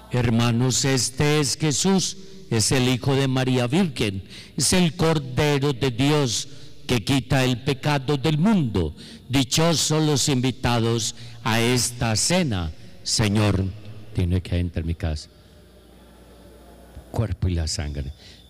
Hermanos, este es Jesús, es el Hijo de María Virgen, es el Cordero de Dios que quita el pecado del mundo. Dichosos los invitados a esta cena. Señor, tiene que entrar en mi casa. Cuerpo y la sangre